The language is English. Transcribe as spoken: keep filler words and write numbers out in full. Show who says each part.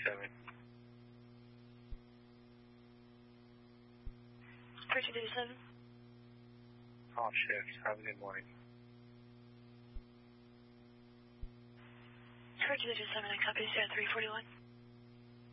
Speaker 1: eighty-seven.
Speaker 2: thirteen eighty-seven.
Speaker 1: Off shift. Have a good morning.
Speaker 2: thirteen eighty-seven, I copy, Sierra three forty-one.